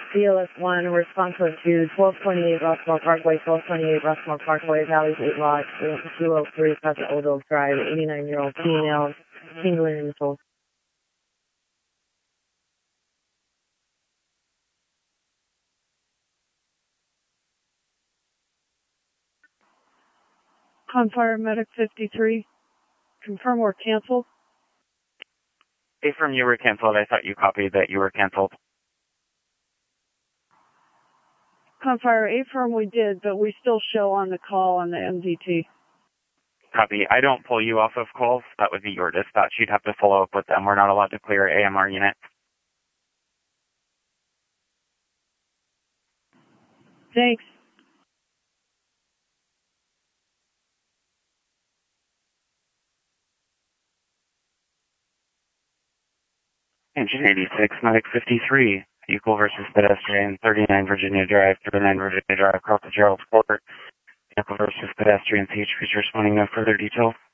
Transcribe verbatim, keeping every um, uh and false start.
C L S one, response code two, twelve twenty-eight Rossmore Parkway, twelve twenty-eight Rossmore Parkway, Valley's eight Lot, two oh three Casa Old Oak Drive, eighty-nine-year-old female, tingling in the soul. Confire Medic fifty-three. Confirm or cancel. Affirm you were canceled. I thought you copied that you were canceled. Confire affirm we did, but we still show on the call on the M D T. Copy. I don't pull you off of calls. That would be your dispatch. You'd have to follow up with them. We're not allowed to clear A M R unit. Thanks. Engine eighty-six, Medic fifty-three, equal versus pedestrian, thirty-nine Virginia Drive, thirty-nine Virginia Drive, across the Gerald Court. Vehicle versus pedestrian, C H P is responding. No further details.